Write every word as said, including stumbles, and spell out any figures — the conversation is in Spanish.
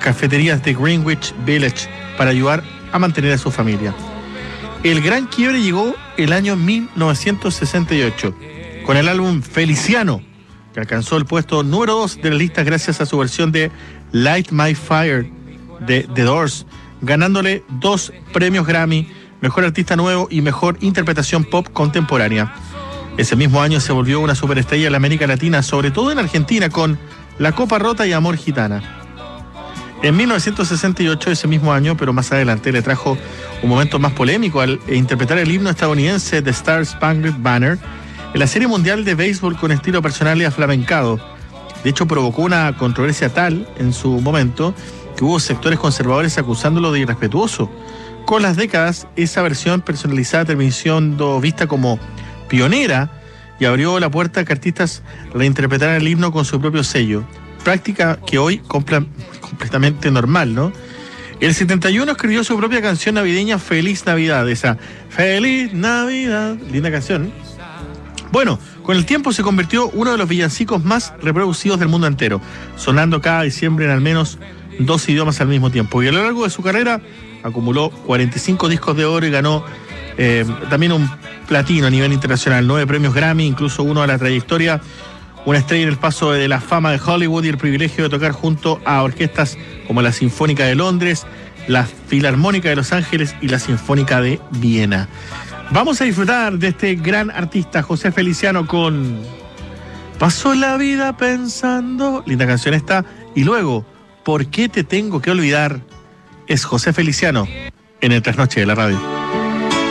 cafeterías de Greenwich Village para ayudar a mantener a su familia. El gran quiebre llegó el año mil novecientos sesenta y ocho, con el álbum Feliciano, que alcanzó el puesto número dos de la lista gracias a su versión de Light My Fire de The Doors, ganándole dos premios Grammy, Mejor Artista Nuevo y Mejor Interpretación Pop Contemporánea. Ese mismo año se volvió una superestrella en la América Latina, sobre todo en Argentina, con La Copa Rota y Amor Gitana. En mil novecientos sesenta y ocho, ese mismo año, pero más adelante, le trajo un momento más polémico al interpretar el himno estadounidense The Star Spangled Banner en la Serie Mundial de Béisbol con estilo personal y aflamencado. De hecho, provocó una controversia tal en su momento que hubo sectores conservadores acusándolo de irrespetuoso. Con las décadas, esa versión personalizada terminó siendo vista como pionera y abrió la puerta a que artistas reinterpretaran el himno con su propio sello, práctica que hoy compra completamente normal, ¿no? El setenta y uno escribió su propia canción navideña Feliz Navidad, esa Feliz Navidad, linda canción. Bueno, con el tiempo se convirtió uno de los villancicos más reproducidos del mundo entero, sonando cada diciembre en al menos dos idiomas al mismo tiempo. Y a lo largo de su carrera acumuló cuarenta y cinco discos de oro y ganó eh, también un platino a nivel internacional, nueve premios Grammy, incluso uno a la trayectoria, una estrella en el paso de la fama de Hollywood y el privilegio de tocar junto a orquestas como la Sinfónica de Londres, la Filarmónica de Los Ángeles y la Sinfónica de Viena. Vamos a disfrutar de este gran artista, José Feliciano, con Paso la vida pensando, linda canción esta, y luego, ¿Por qué te tengo que olvidar? Es José Feliciano en el Trasnoche de la Radio.